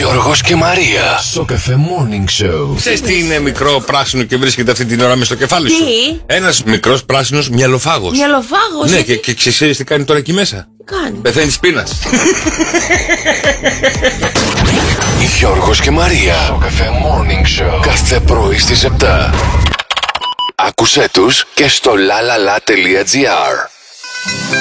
Γιώργος και Μαρία. Σοκαφέ Morning Show. Ξέρεις τι είναι μικρό πράσινο και βρίσκεται αυτή την ώρα μες στο κεφάλι σου? Τι? Ένας μικρός πράσινος μυαλοφάγος. Μυαλοφάγος. Ναι, και ξέρεις τι κάνει τώρα εκεί μέσα? Κάνει. Πεθαίνει της πείνας. Γιώργος και Μαρία. Σοκαφέ Morning Show. Κάθε πρωί στις 7. Άκουσέ τους και στο lalala.gr.